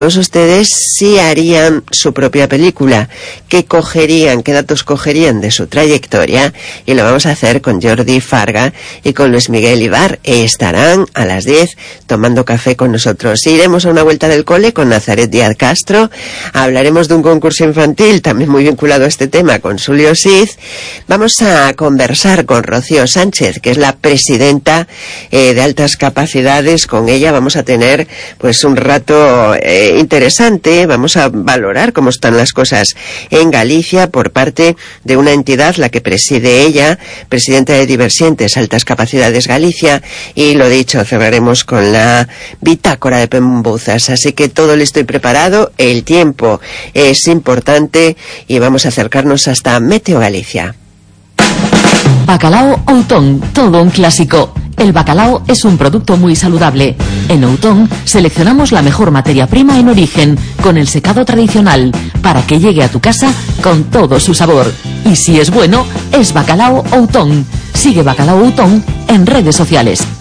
todos ustedes si harían su propia película, qué datos cogerían de su trayectoria, y lo vamos a hacer con Jordi Farga y con Luis Miguel Ibar. Estarán a las 10 tomando café con nosotros. Iremos a una vuelta del cole con Nazaret Díaz Castro, hablaremos de un concurso infantil también muy vinculado a este tema con Sulio Siz. Vamos a conversar con Rocío Sánchez, que es la presidenta de Altas Capacidades. Con ella vamos a tener pues un rato interesante. Vamos a valorar cómo están las cosas en Galicia por parte de una entidad, la que preside ella, presidenta de Diversientes Altas Capacidades Galicia, y lo dicho, cerraremos con la bitácora de Pembuzas. Así que todo listo y preparado, el tiempo es importante y vamos a acercarnos hasta Meteo Galicia. Bacalao Outón, todo un clásico. El bacalao es un producto muy saludable. En Outón seleccionamos la mejor materia prima en origen, con el secado tradicional, para que llegue a tu casa con todo su sabor. Y si es bueno, es Bacalao Outón. Sigue Bacalao Outón en redes sociales.